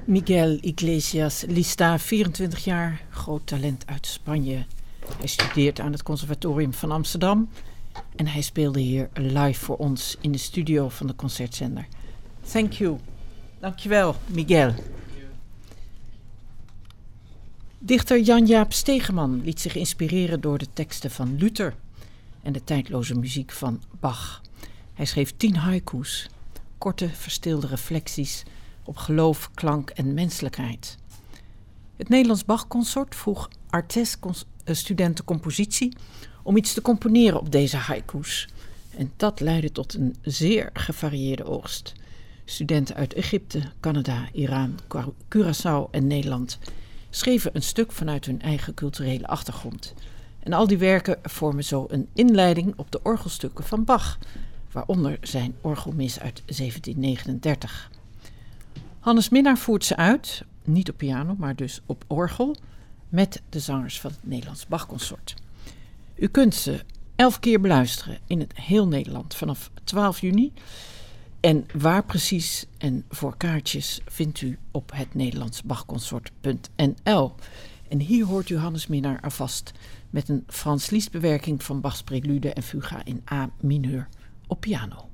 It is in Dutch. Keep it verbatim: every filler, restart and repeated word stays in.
Miguel Iglesias Lista, vierentwintig jaar, groot talent uit Spanje. Hij studeert aan het Conservatorium van Amsterdam en hij speelde hier live voor ons in de studio van de Concertzender. Thank you. Dankjewel, Miguel. Dichter Jan-Jaap Stegeman liet zich inspireren door de teksten van Luther en de tijdloze muziek van Bach. Hij schreef tien haiku's, korte, verstilde reflecties op geloof, klank en menselijkheid. Het Nederlands Bach-consort vroeg Artes-studenten compositie om iets te componeren op deze haiku's. En dat leidde tot een zeer gevarieerde oogst. Studenten uit Egypte, Canada, Iran, Curaçao en Nederland schreven een stuk vanuit hun eigen culturele achtergrond. En al die werken vormen zo een inleiding op de orgelstukken van Bach, waaronder zijn orgelmis uit zeventien negenendertig. Hannes Minnaar voert ze uit, niet op piano, maar dus op orgel, met de zangers van het Nederlands Bachconsort. U kunt ze elf keer beluisteren in het heel Nederland vanaf twaalf juni. En waar precies en voor kaartjes vindt u op het nederlands bachconsort punt n l. En hier hoort u Hannes Minnaar alvast met een Frans Liszt bewerking van Bachs Prelude en Fuga in A mineur op piano.